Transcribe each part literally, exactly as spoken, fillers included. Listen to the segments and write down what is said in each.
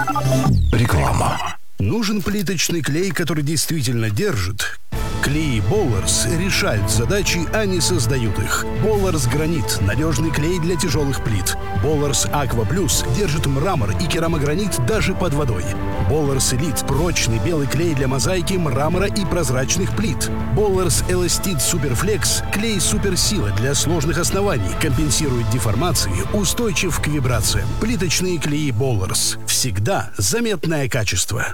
Реклама. Нужен плиточный клей, который действительно держит? Клей Болларс решают задачи, а не создают их. Болларс Гранит – надежный клей для тяжелых плит. Болларс Аква Плюс держит мрамор и керамогранит даже под водой. Болларс Элит – прочный белый клей для мозаики, мрамора и прозрачных плит. Болларс Эластит Суперфлекс – клей суперсила для сложных оснований, компенсирует деформации, устойчив к вибрациям. Плиточные клеи Болларс. Всегда заметное качество.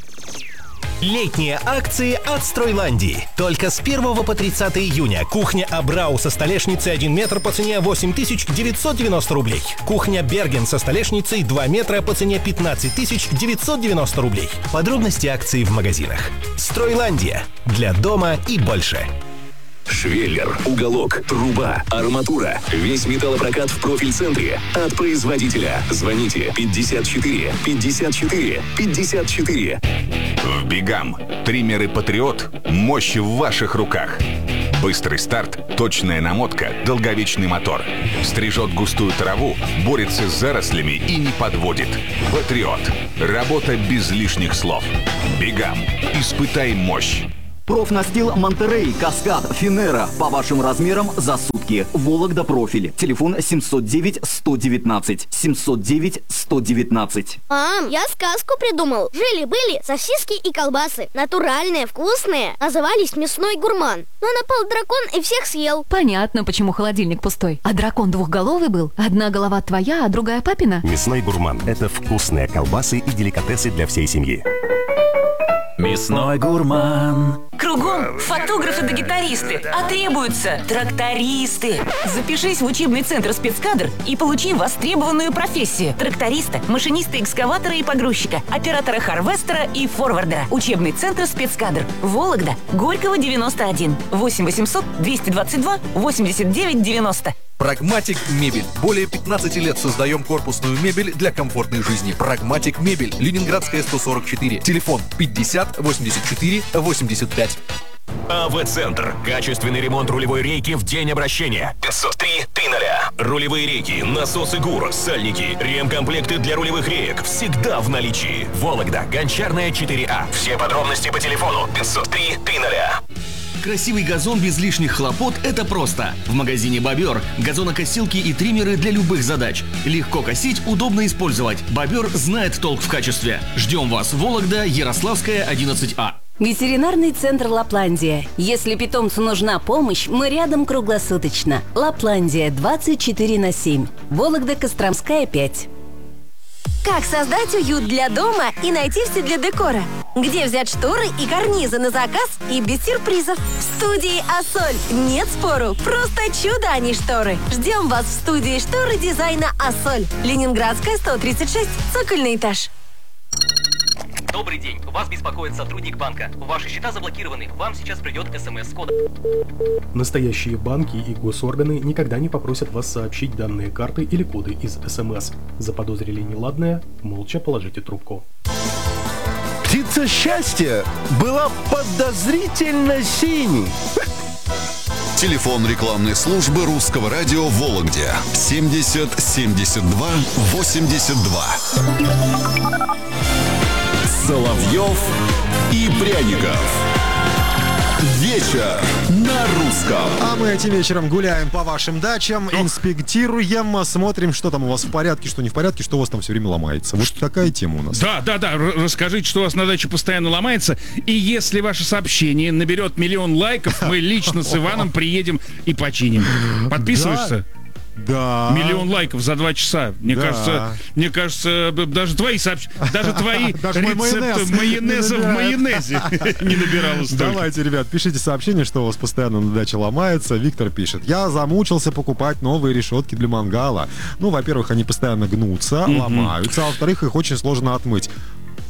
Летние акции от Стройландии. Только с первого по тридцатое июня. Кухня Абрау со столешницей один метр по цене восемь тысяч девятьсот девяносто рублей. Кухня Берген со столешницей два метра по цене пятнадцать тысяч девятьсот девяносто рублей. Подробности акции в магазинах. Стройландия. Для дома и больше. Швеллер, уголок, труба, арматура. Весь металлопрокат в профиль-центре. От производителя. Звоните пятьдесят четыре пятьдесят четыре пятьдесят четыре. В Бигам. Триммеры Патриот. Мощь в ваших руках. Быстрый старт, точная намотка, долговечный мотор. Стрижет густую траву, борется с зарослями и не подводит. Патриот. Работа без лишних слов. Бигам. Испытай мощь. Профнастил Монтерей, Каскад, Финера. По вашим размерам за сутки. Вологда профиль. Телефон семьсот девять сто девятнадцать. семьсот девять сто девятнадцать. Мам, я сказку придумал. Жили-были сосиски и колбасы. Натуральные, вкусные. Назывались «Мясной гурман». Но напал дракон и всех съел. Понятно, почему холодильник пустой. А дракон двухголовый был? Одна голова твоя, а другая папина? «Мясной гурман» — это вкусные колбасы и деликатесы для всей семьи. Мясной гурман. Кругом фотографы да гитаристы, а требуются трактористы. Запишись в учебный центр спецкадр и получи востребованную профессию. Тракториста, машиниста экскаватора и погрузчика, оператора харвестера и форвардера. Учебный центр спецкадр. Вологда, Горького, девяносто один. восемь восемьсот двести двадцать два восемьдесят девять девяносто. Прагматик Мебель. Более пятнадцати лет создаем корпусную мебель для комфортной жизни. Прагматик Мебель. Ленинградская, сто сорок четыре. Телефон пятьдесят восемьдесят четыре восемьдесят пять. АВ-центр. Качественный ремонт рулевой рейки в день обращения. пятьсот три тридцать. Рулевые рейки, насосы ГУР, сальники, ремкомплекты для рулевых реек всегда в наличии. Вологда, Гончарная, четыре А. Все подробности по телефону пятьсот три тридцать. Красивый газон без лишних хлопот – это просто. В магазине «Бобер» газонокосилки и триммеры для любых задач. Легко косить, удобно использовать. «Бобер» знает толк в качестве. Ждем вас. Вологда, Ярославская, одиннадцать А. Ветеринарный центр «Лапландия». Если питомцу нужна помощь, мы рядом круглосуточно. «Лапландия» двадцать четыре на семь. Вологда, Костромская, пять. Как создать уют для дома и найти все для декора? Где взять шторы и карнизы на заказ и без сюрпризов? В студии «Ассоль». Нет спору, просто чудо, а не шторы. Ждем вас в студии шторы дизайна «Ассоль». Ленинградская, сто тридцать шесть, цокольный этаж. Добрый день. Вас беспокоит сотрудник банка. Ваши счета заблокированы. Вам сейчас придет смс с кодом. Настоящие банки и госорганы никогда не попросят вас сообщить данные карты или коды из СМС. Заподозрили неладное? Молча положите трубку. Птица счастья была подозрительно синей. Телефон рекламной службы Русского радио в Вологде. семьдесят семьдесят два восемьдесят два. Соловьев и Пряников. Вечер на русском. А мы этим вечером гуляем по вашим дачам, инспектируем, смотрим, что там у вас в порядке, что не в порядке, что у вас там все время ломается. Вот такая тема у нас. Да, да, да. Расскажите, что у вас на даче постоянно ломается. И если ваше сообщение наберет миллион лайков, мы лично с Иваном приедем и починим. Подписываешься? Да. Миллион лайков за два часа. Мне да. кажется, мне кажется, даже твои сообщения, даже твои рецепты майонеза в майонезе не набиралось столько. Давайте, ребят, пишите сообщение, что у вас постоянно на даче ломается. Виктор пишет: я замучился покупать новые решетки для мангала. Ну, во-первых, они постоянно гнутся, ломаются, а во-вторых, их очень сложно отмыть.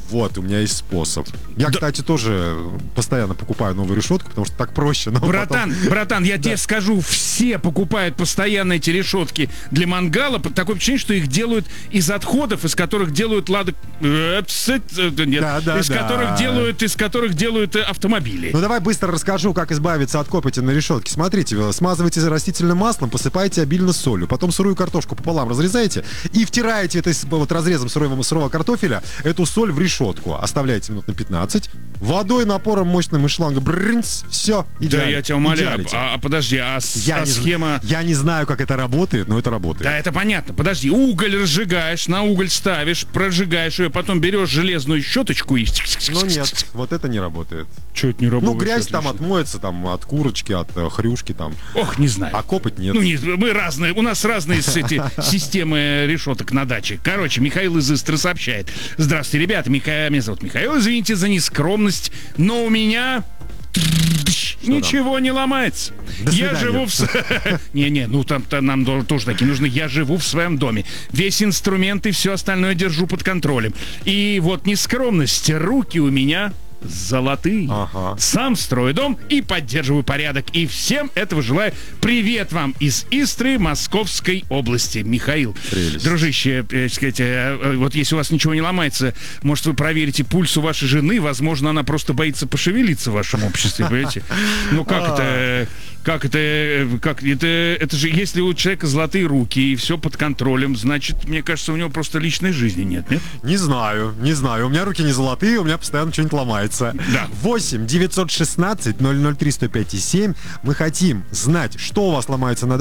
Вот, у меня есть способ. Я, да. кстати, тоже постоянно покупаю новую решетку, потому что так проще. Но братан, потом... братан, я да. тебе скажу, все покупают постоянно эти решетки для мангала. Такое впечатление, что их делают из отходов, из которых делают лады... Нет, да, да, из да. которых делают, из которых делают автомобили. Ну давай быстро расскажу, как избавиться от копоти на решетке. Смотрите, смазывайте растительным маслом, посыпайте обильно солью, потом сырую картошку пополам разрезаете и втираете это вот разрезом сырого, сырого картофеля эту соль в решетку. Оставляете минут на пятнадцать. Водой, напором мощным из шланга. Брынц, все, идеально. Да, я тебя умоляю. А, а подожди, а, я а не, схема... Я не знаю, как это работает, но это работает. Да, это понятно. Подожди, уголь разжигаешь, на уголь ставишь, прожигаешь ее, потом берешь железную щеточку и... Ну нет, вот это не работает. Что это не работает? Ну, грязь там отмоется, там, от курочки, от э, хрюшки, там. Ох, не знаю. А копоть нет. Ну, не, мы разные, у нас разные эти системы решеток на даче. Короче, Михаил из Истры сообщает. Здравствуйте, ребята, Михаил, меня зовут Михаил, извините за нескромность, но у меня... Что ничего там? Не ломается. До я живу в... Не-не, ну там нам тоже такие нужны. Я живу в своем доме. Весь инструмент и все остальное держу под контролем. И вот нескромность, руки у меня... золотые. Ага. Сам строю дом и поддерживаю порядок. И всем этого желаю. Привет вам из Истры, Московской области. Михаил. Прелесть. Дружище, э, сказать, э, вот если у вас ничего не ломается, может, вы проверите пульс у вашей жены. Возможно, она просто боится пошевелиться в вашем обществе, понимаете? Ну, как это... Как это, как это, это же, если у человека золотые руки и все под контролем, значит, мне кажется, у него просто личной жизни нет, нет? Не знаю, не знаю. У меня руки не золотые, у меня постоянно что-нибудь ломается. Да. восемь девятьсот шестнадцать ноль ноль три сто пять и семь. Мы хотим знать, что у вас ломается на